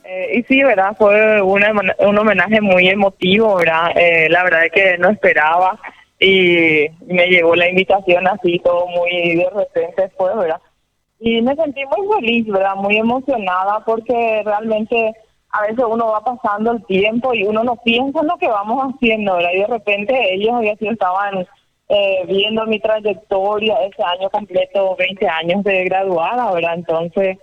Y sí, ¿verdad? Fue un homenaje muy emotivo, ¿verdad? La verdad es que no esperaba y me llegó la invitación así, todo muy de repente fue, ¿verdad? Y me sentí muy feliz, ¿verdad? Muy emocionada porque realmente a veces uno va pasando el tiempo y uno no piensa en lo que vamos haciendo, ¿verdad? Y de repente ellos estaban viendo mi trayectoria ese año completo, 20 años de graduada, ¿verdad? Entonces,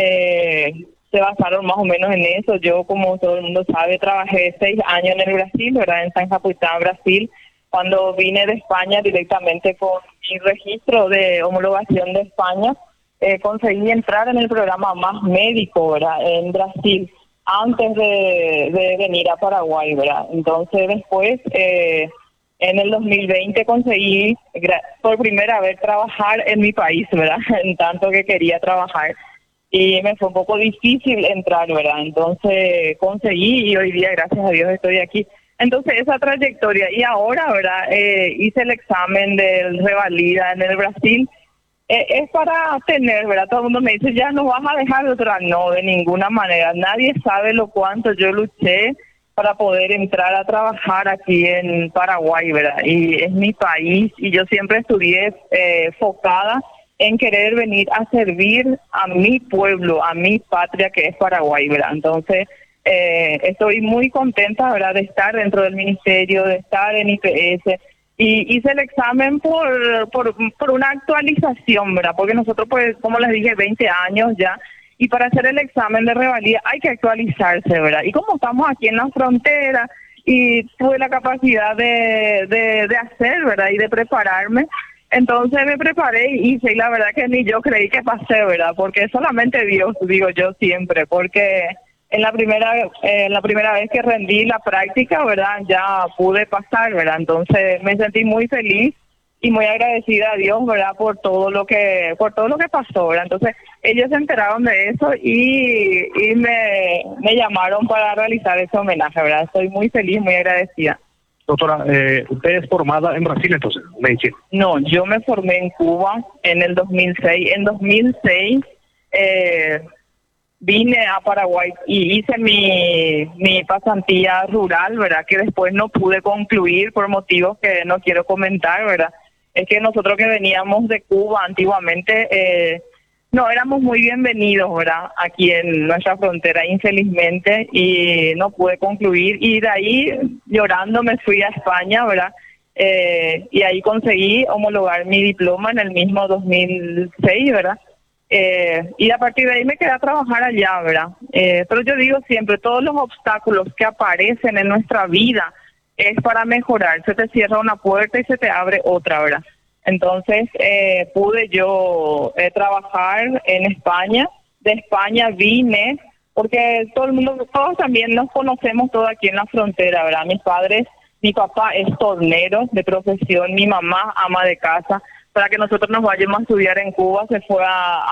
se basaron más o menos en eso. Yo, como todo el mundo sabe, trabajé 6 años en el Brasil, ¿verdad? En San Japuitán, Brasil. Cuando vine de España directamente con mi registro de homologación de España, conseguí entrar en el programa Más Médico, ¿verdad? En Brasil, antes de venir a Paraguay, ¿verdad? Entonces, después, en el 2020 conseguí por primera vez trabajar en mi país, ¿verdad? En tanto que quería trabajar. Y me fue un poco difícil entrar, ¿verdad? Entonces conseguí y hoy día, gracias a Dios, estoy aquí. Entonces esa trayectoria. Y ahora, ¿verdad? Hice el examen de revalida en el Brasil. Es para tener, ¿verdad? Todo el mundo me dice, ya no vas a dejar de otra. No, de ninguna manera. Nadie sabe lo cuánto yo luché para poder entrar a trabajar aquí en Paraguay, ¿verdad? Y es mi país y yo siempre estudié enfocada en querer venir a servir a mi pueblo, a mi patria que es Paraguay, ¿verdad? Entonces, estoy muy contenta, ¿verdad?, de estar dentro del ministerio, de estar en IPS. Y hice el examen por una actualización, ¿verdad? Porque nosotros, pues, como les dije, 20 años ya, y para hacer el examen de revalida hay que actualizarse, ¿verdad? Y como estamos aquí en la frontera y tuve la capacidad de hacer, ¿verdad?, y de prepararme, entonces me preparé y hice, y la verdad que ni yo creí que pasé, ¿verdad? Porque solamente Dios, digo yo siempre, porque en la primera vez que rendí la práctica, ¿verdad?, ya pude pasar, ¿verdad? Entonces me sentí muy feliz y muy agradecida a Dios, ¿verdad?, por todo lo que pasó, ¿verdad? Entonces ellos se enteraron de eso y me llamaron para realizar ese homenaje, ¿verdad? Estoy muy feliz, muy agradecida. Doctora, ¿usted es formada en Brasil entonces, medicina? No, yo me formé en Cuba en el 2006. En 2006 vine a Paraguay y hice mi pasantía rural, ¿verdad? Que después no pude concluir por motivos que no quiero comentar, ¿verdad? Es que nosotros que veníamos de Cuba antiguamente, no éramos muy bienvenidos, ¿verdad?, aquí en nuestra frontera, infelizmente, y no pude concluir. Y de ahí, llorando, me fui a España, ¿verdad? Y ahí conseguí homologar mi diploma en el mismo 2006, ¿verdad? Y a partir de ahí me quedé a trabajar allá, ¿verdad? Pero yo digo siempre, todos los obstáculos que aparecen en nuestra vida es para mejorar. Se te cierra una puerta y se te abre otra, ¿verdad? Entonces pude yo trabajar en España. De España vine, porque todo el mundo, todos también nos conocemos todos aquí en la frontera, ¿verdad? Mi papá es tornero de profesión, mi mamá ama de casa. Para que nosotros nos vayamos a estudiar en Cuba, se fue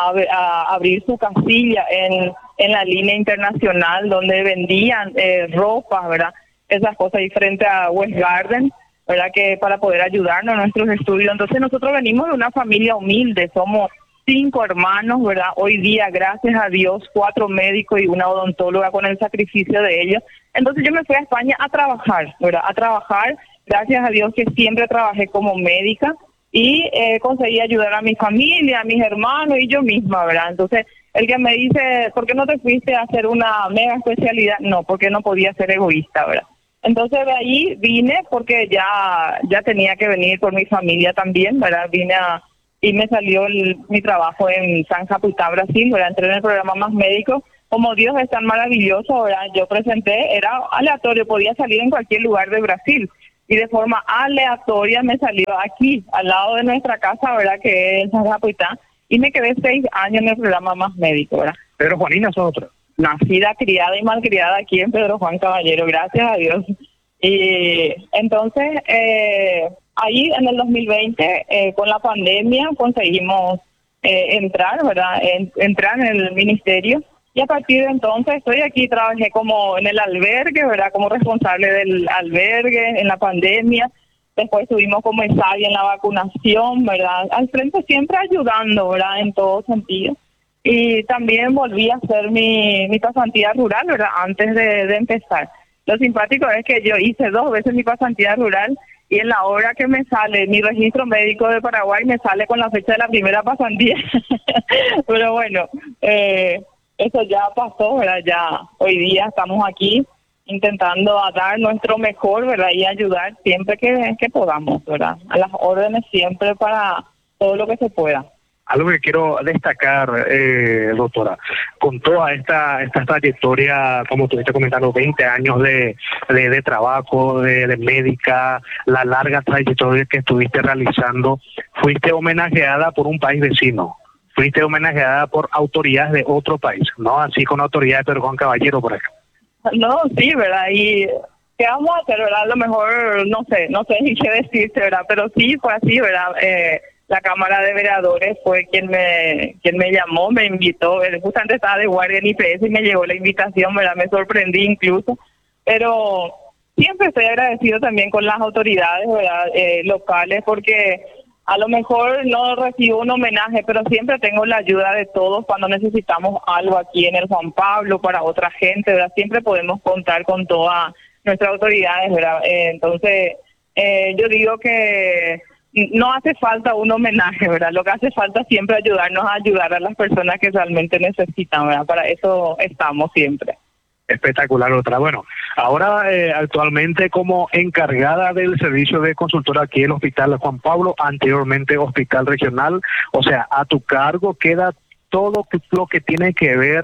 a abrir su casilla en la línea internacional, donde vendían ropa, ¿verdad? Esas cosas ahí frente a West Garden, ¿verdad?, que para poder ayudarnos en nuestros estudios. Entonces nosotros venimos de una familia humilde, somos 5 hermanos, ¿verdad? Hoy día, gracias a Dios, 4 médicos y una odontóloga con el sacrificio de ellos. Entonces yo me fui a España a trabajar, ¿verdad? A trabajar, gracias a Dios que siempre trabajé como médica y conseguí ayudar a mi familia, a mis hermanos y yo misma, ¿verdad? Entonces el que me dice, ¿por qué no te fuiste a hacer una mega especialidad? No, porque no podía ser egoísta, ¿verdad? Entonces de ahí vine porque ya tenía que venir por mi familia también, ¿verdad? Y me salió mi trabajo en San Japuitán, Brasil, ¿verdad? Entré en el programa Más Médico. Como Dios es tan maravilloso, ¿verdad? Yo presenté, era aleatorio, podía salir en cualquier lugar de Brasil. Y de forma aleatoria me salió aquí, al lado de nuestra casa, ¿verdad?, que es San Japuitán. Y me quedé 6 años en el programa Más Médico, ¿verdad? Pedro Juanina, ¿son otra? Nacida, criada y malcriada aquí en Pedro Juan Caballero, gracias a Dios. Y entonces, ahí en el 2020, con la pandemia, conseguimos entrar, ¿verdad? Entrar en el ministerio. Y a partir de entonces estoy aquí, trabajé como en el albergue, ¿verdad?, como responsable del albergue en la pandemia. Después estuvimos como ensayo en la vacunación, ¿verdad? Al frente siempre ayudando, ¿verdad?, en todo sentido. Y también volví a hacer mi pasantía rural, ¿verdad? Antes de empezar. Lo simpático es que yo hice 2 veces mi pasantía rural y en la hora que me sale mi registro médico de Paraguay me sale con la fecha de la primera pasantía. Pero bueno, eso ya pasó, ¿verdad? Ya hoy día estamos aquí intentando a dar nuestro mejor, ¿verdad? Y ayudar siempre que podamos, ¿verdad? A las órdenes siempre para todo lo que se pueda. Algo que quiero destacar, doctora, con toda esta trayectoria, como estuviste comentando, 20 años de trabajo, de médica, la larga trayectoria que estuviste realizando, fuiste homenajeada por un país vecino, fuiste homenajeada por autoridades de otro país, ¿no? Así con autoridades de Pedro Juan Caballero, por ejemplo. No, sí, ¿verdad? Y ¿qué vamos a hacer, verdad? A lo mejor, no sé ni qué decirte, ¿verdad? Pero sí fue así, ¿verdad? La Cámara de Vereadores fue quien me llamó, me invitó. Justamente estaba de guardia en IPS y me llegó la invitación, ¿verdad? Me sorprendí incluso. Pero siempre estoy agradecido también con las autoridades, ¿verdad? Locales, porque a lo mejor no recibo un homenaje, pero siempre tengo la ayuda de todos cuando necesitamos algo aquí en el Juan Pablo para otra gente, ¿verdad? Siempre podemos contar con todas nuestras autoridades, ¿verdad? Entonces, yo digo que no hace falta un homenaje, ¿verdad? Lo que hace falta siempre ayudarnos a ayudar a las personas que realmente necesitan, ¿verdad? Para eso estamos siempre. Espectacular, doctora. Bueno, ahora actualmente como encargada del servicio de consultora aquí en el Hospital Juan Pablo, anteriormente Hospital Regional, o sea, a tu cargo queda todo lo que tiene que ver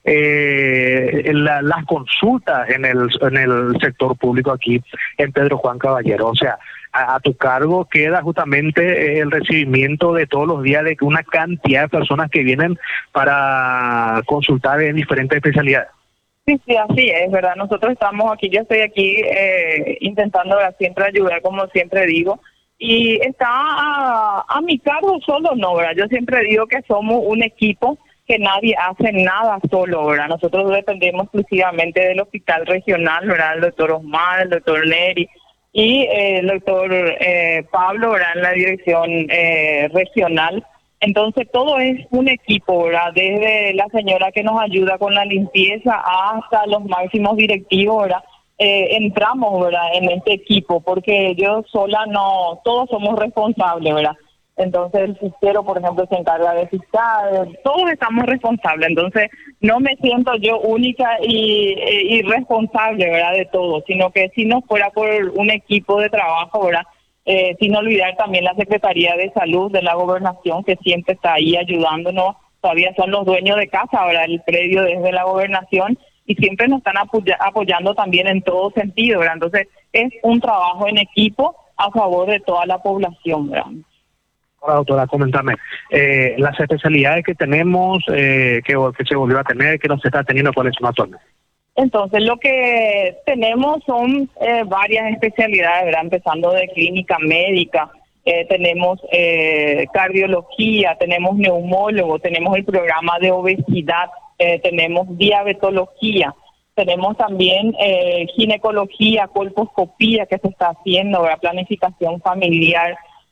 las consultas en el sector público aquí en Pedro Juan Caballero. O sea, a tu cargo queda justamente el recibimiento de todos los días de una cantidad de personas que vienen para consultar en diferentes especialidades. Sí, así es, ¿verdad? Nosotros estamos aquí, yo estoy aquí intentando, ¿verdad?, siempre ayudar, como siempre digo. Y está a mi cargo solo, no, ¿verdad? Yo siempre digo que somos un equipo, que nadie hace nada solo, ¿verdad? Nosotros dependemos exclusivamente del Hospital Regional, ¿verdad? El doctor Osmar, el doctor Neri y el doctor Pablo, ¿verdad?, en la dirección regional. Entonces todo es un equipo, ¿verdad? Desde la señora que nos ayuda con la limpieza hasta los máximos directivos, ¿verdad? Entramos, ¿verdad?, en este equipo, porque yo sola no, todos somos responsables, ¿verdad? Entonces el fiscero, por ejemplo, se encarga de fiscal, todos estamos responsables, entonces no me siento yo única y responsable, ¿verdad?, de todo, sino que si no fuera por un equipo de trabajo, ¿verdad?, sin olvidar también la Secretaría de Salud de la Gobernación, que siempre está ahí ayudándonos, todavía son los dueños de casa, ¿verdad?, el predio desde la Gobernación, y siempre nos están apoyando también en todo sentido, ¿verdad? Entonces es un trabajo en equipo a favor de toda la población, ¿verdad? Ahora, doctora, coméntame, las especialidades que tenemos, que se volvió a tener, que no se está teniendo, ¿cuáles son actualmente? Entonces, lo que tenemos son varias especialidades, ¿verdad? Empezando de clínica médica, tenemos cardiología, tenemos neumólogo, tenemos el programa de obesidad, tenemos diabetología, tenemos también ginecología, colposcopía que se está haciendo, ¿verdad?, planificación familiar.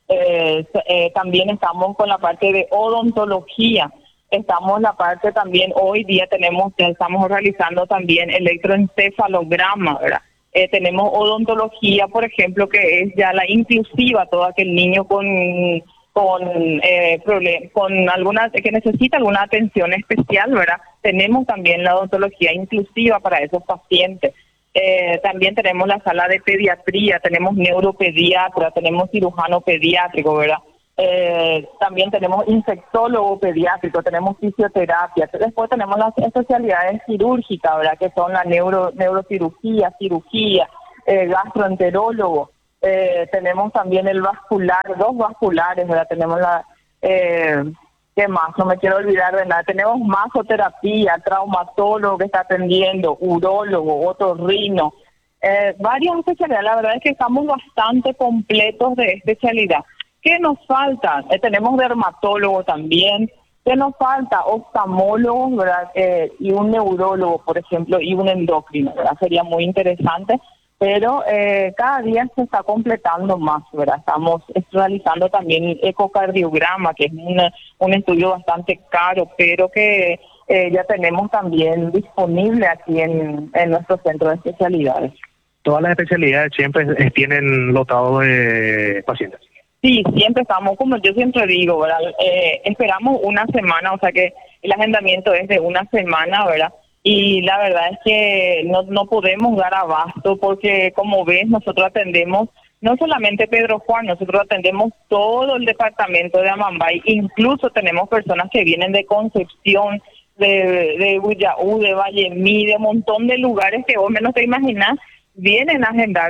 También estamos con la parte de odontología, estamos en la parte también, hoy día estamos realizando también electroencefalograma, ¿verdad? Tenemos odontología, por ejemplo, que es ya la inclusiva, todo aquel niño con alguna, que necesita alguna atención especial, ¿verdad? Tenemos también la odontología inclusiva para esos pacientes. También tenemos la sala de pediatría, tenemos neuropediatra, tenemos cirujano pediátrico, ¿verdad? También tenemos infectólogo pediátrico, tenemos fisioterapia. Después tenemos las especialidades quirúrgicas, ¿verdad?, que son la neurocirugía, cirugía, gastroenterólogo. Tenemos también el vascular, 2 vasculares, ¿verdad? Tenemos ¿qué más? No me quiero olvidar de nada. Tenemos masoterapia, traumatólogo que está atendiendo, urólogo, otorrino, varias especialidades. La verdad es que estamos bastante completos de especialidad. ¿Qué nos falta? Tenemos dermatólogo también. ¿Qué nos falta? Oftalmólogos, ¿verdad? Y un neurólogo, por ejemplo, y un endocrino, ¿verdad? Sería muy interesante. pero cada día se está completando más, ¿verdad? Estamos realizando también el ecocardiograma, que es un estudio bastante caro, pero que ya tenemos también disponible aquí en nuestro centro de especialidades. Todas las especialidades siempre tienen lotado de pacientes. Sí, siempre estamos, como yo siempre digo, ¿verdad? Esperamos una semana, o sea que el agendamiento es de una semana, ¿verdad? Y la verdad es que no podemos dar abasto porque, como ves, nosotros atendemos no solamente Pedro Juan, nosotros atendemos todo el departamento de Amambay, incluso tenemos personas que vienen de Concepción, de Buyaú, de Vallemí, de un montón de lugares que vos menos te imaginas, vienen a agendar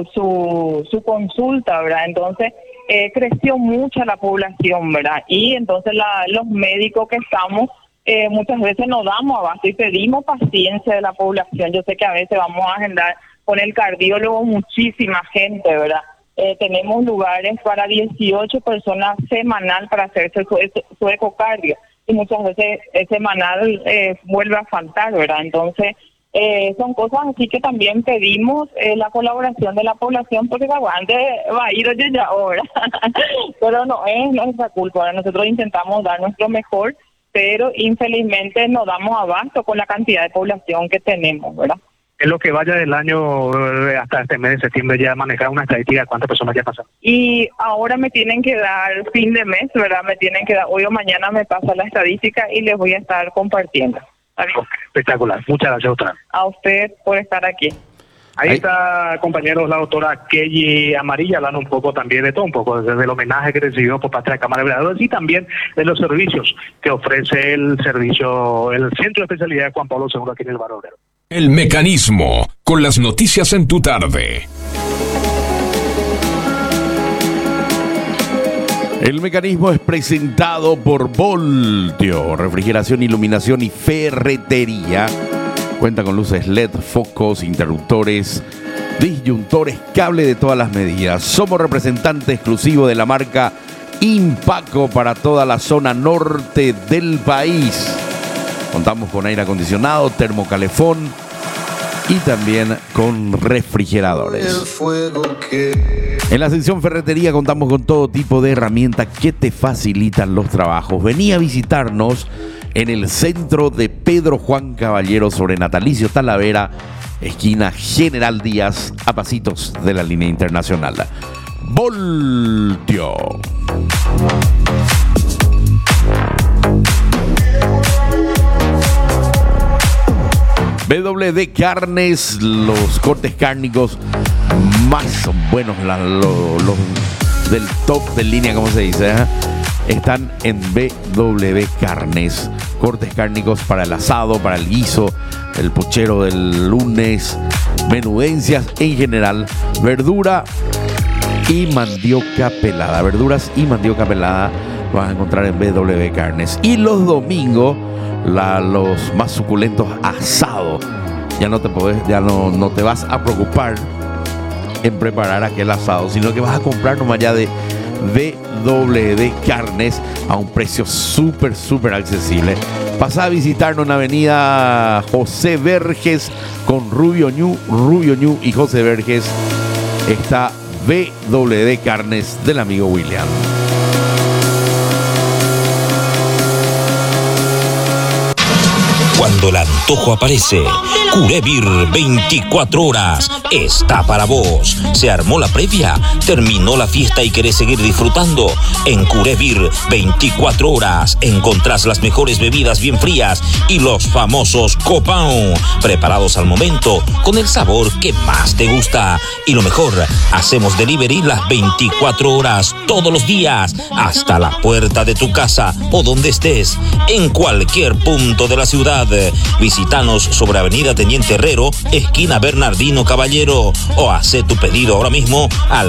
su consulta, ¿verdad? Entonces, creció mucho la población, ¿verdad? Y entonces los médicos que estamos, muchas veces nos damos abasto y pedimos paciencia de la población. Yo sé que a veces vamos a agendar con el cardiólogo muchísima gente, ¿verdad? Tenemos lugares para 18 personas semanal para hacerse su ecocardio y muchas veces semanal vuelve a faltar, ¿verdad? Entonces, son cosas así que también pedimos la colaboración de la población porque aguante va a ir oye ya ahora, pero no es nuestra culpa. Ahora nosotros intentamos dar nuestro mejor, pero infelizmente no damos abasto con la cantidad de población que tenemos, ¿verdad? En lo que vaya del año hasta este mes de septiembre ya manejar una estadística de cuántas personas ya pasan. Y ahora me tienen que dar fin de mes, ¿verdad? Me tienen que dar, hoy o mañana me pasa la estadística y les voy a estar compartiendo. Okay, espectacular. Muchas gracias, doctora. A usted por estar aquí. Ahí está, compañeros, la doctora Kelly Amarilla hablando un poco también de todo, un poco desde el homenaje que recibió por parte de la Cámara de Veedradores y también de los servicios que ofrece el Centro de Especialidad de Juan Pablo II aquí en el Barrio Obrero. El Mecanismo, con las noticias en tu tarde. El Mecanismo es presentado por Voltio, refrigeración, iluminación y ferretería. Cuenta con luces LED, focos, interruptores, disyuntores, cable de todas las medidas. Somos representante exclusivo de la marca Impaco para toda la zona norte del país. Contamos con aire acondicionado, termocalefón y también con refrigeradores. En la sección ferretería contamos con todo tipo de herramientas que te facilitan los trabajos. Vení a visitarnos en el centro de Pedro Juan Caballero sobre Natalicio Talavera, esquina General Díaz, a pasitos de la línea internacional. Voltio. BWD Carnes, los cortes cárnicos más buenos, los del top de línea, como se dice, están en BW Carnes. Cortes cárnicos para el asado, para el guiso, el puchero del lunes, menudencias en general, verdura y mandioca pelada. Verduras y mandioca pelada vas a encontrar en BW Carnes. Y los domingos, los más suculentos asados. Ya no te vas a preocupar en preparar aquel asado, sino que vas a comprar nomás ya de BW Carnes a un precio súper accesible. Pasa a visitarnos en la avenida José Verges con Rubio Ñu y José Verges. Está BW Carnes del amigo William. Cuando el antojo aparece, Curevir 24 horas está para vos. Se armó la previa, terminó la fiesta y querés seguir disfrutando. En Curevir 24 horas encontrás las mejores bebidas bien frías y los famosos copão, preparados al momento con el sabor que más te gusta. Y lo mejor, hacemos delivery las 24 horas todos los días hasta la puerta de tu casa o donde estés, en cualquier punto de la ciudad. Visítanos sobre Avenida Teniente Herrero, esquina Bernardino Caballero, o haz tu pedido ahora mismo al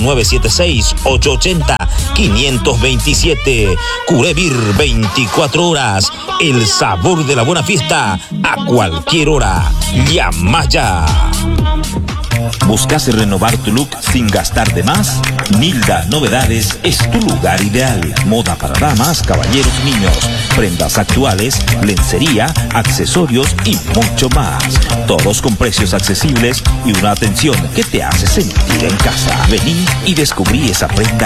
0976-880-527. Curevir 24 horas, el sabor de la buena fiesta a cualquier hora. Llama ya. ¿Buscas renovar tu look sin gastar de más? Nilda Novedades es tu lugar ideal. Moda para damas, caballeros y niños. prendas actuales, lencería, accesorios y mucho más. Todos con precios accesibles y una atención que te hace sentir en casa. Vení y descubrí esa prenda